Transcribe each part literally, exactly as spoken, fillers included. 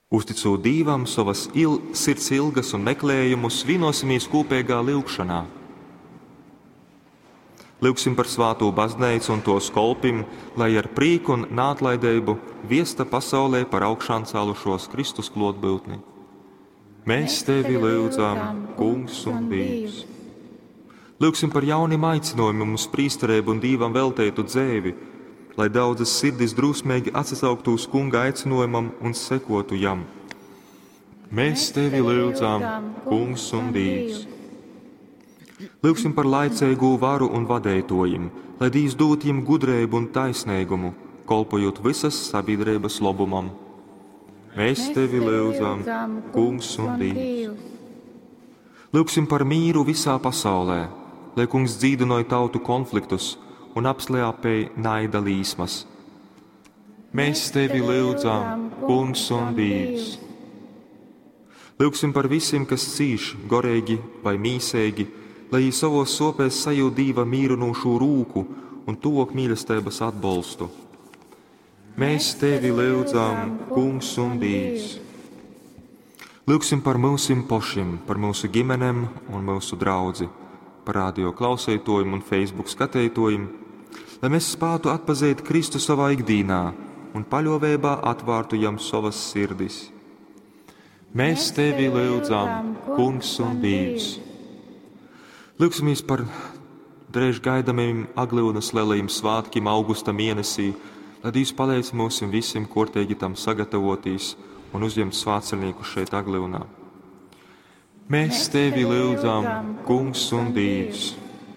Uzticot Dīvam savas il, sirds ilgas un meklējumus, vienosimies kopīgā lūgšanā. Lūgsim par svāto baznīcu un to skolpim, lai ar prieku un nātlaidību viesta pasaulē par augšām cēlušos Kristus klotbūtni. Mēs tevi lūdzam, Kungs un Dievs. Lūgsim par jauniem aicinājumiem uz prīsterību un Dīvam veltītu dzēvi, lai daudzas sirdis drusmīgi atsauktu uz Kunga aicinājumam un sekotu jam. Mēs tevi lūdzam, Kungs un Dievs. Lūgsim par laicīgu varu un vadētojiem, lai Dievs dot jiem gudrību un taisnīgumu, kolpojot visas sabiedrības labumam. Mēs tevi lūdzam, Kungs un Dievs. Lūgsim par mīru visā pasaulē, lai Kungs dzīdinoja tautu konfliktus un apslēpēja naida līsmas. Mēs tevi lūdzam, Kungs un Dievs. Lūgsim par visiem, kas cīš, gorīgi vai mīsīgi, lai viņi savos sopēs sajūt Dieva mīrinošu rūku un tuvāk mīlestības atbalstu. Mēs tevi lūdzam, Kungs un Dievs. Lūgsim par mūsim pašiem, par mūsu ģimenēm un mūsu draudzi, par radio klausētojiem un Facebook skatētojiem, lai mēs spētu atpazīt Kristu savā ikdīnā un paļāvībā atvērtu jam savas sirdis. Mēs tevi lūdzam, Kungs un Dievs. Lūgsimies par drēž gaidamiem Aglūnas lielajiem svātkiem augusta mēnesī, lai Dievs palīdz mums visiem kortīgi tam sagatavoties un uzņemt svētceļnieku šeit Aglūnā. Mēs tevi lūdzam, Kungs un Dievs.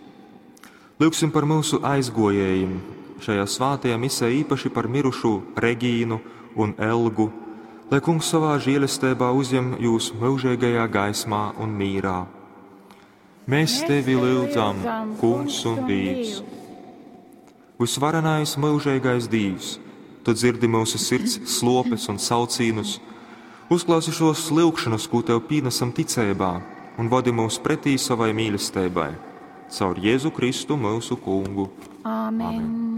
Lūgsim par mūsu aizgojējiem, šajā svētajā misē īpaši par mirušu Regīnu un Elgu, lai Kungs savā žēlastībā uzņem jūs mūžīgajā gaismā un mīrā. Mēs tevi lūdzam, Kungs un Dievs. Visvarenais mūžīgais Dievs, tu dzirdi mūsu sirds slopes un saucīnus, uzklausi šos lūgšanas, ko tev pienesam ticībā, un vadi mūs pretī savai mīlestībai. Caur Jēzu Kristu mūsu Kungu. Āmen. Āmen.